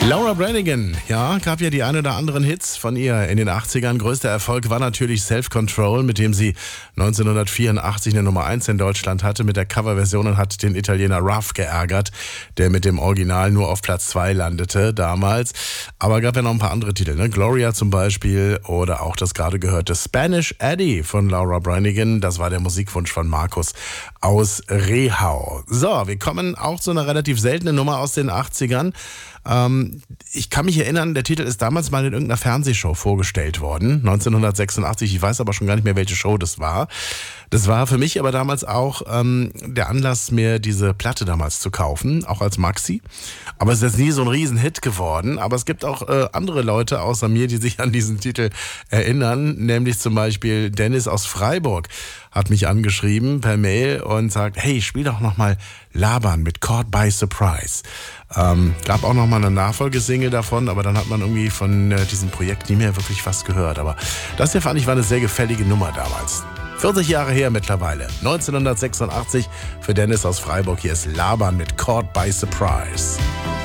Laura Branigan, ja, gab ja die ein oder anderen Hits von ihr in den 80ern. Größter Erfolg war natürlich Self-Control, mit dem sie 1984 eine Nummer 1 in Deutschland hatte. Mit der Coverversion und hat den Italiener Ruff geärgert, der mit dem Original nur auf Platz 2 landete damals. Aber gab ja noch ein paar andere Titel, ne? Gloria zum Beispiel oder auch das gerade gehörte Spanish Eddie von Laura Branigan. Das war der Musikwunsch von Markus aus Rehau. So, wir kommen auch zu einer relativ seltenen Nummer aus den 80ern. Ich kann mich erinnern, der Titel ist damals mal in irgendeiner Fernsehshow vorgestellt worden, 1986. Ich weiß aber schon gar nicht mehr, welche Show das war. Das war für mich aber damals auch der Anlass, mir diese Platte damals zu kaufen, auch als Maxi. Aber es ist jetzt nie so ein Riesenhit geworden. Aber es gibt auch andere Leute außer mir, die sich an diesen Titel erinnern. Nämlich zum Beispiel Dennis aus Freiburg hat mich angeschrieben per Mail und sagt, hey, spiel doch nochmal Laban mit Caught by Surprise. Gab auch nochmal eine Nachfolgesingle davon, aber dann hat man irgendwie von diesem Projekt nie mehr wirklich was gehört. Aber das hier fand ich war eine sehr gefällige Nummer damals. 40 Jahre her mittlerweile, 1986 für Dennis aus Freiburg. Hier ist Laban mit Caught by Surprise.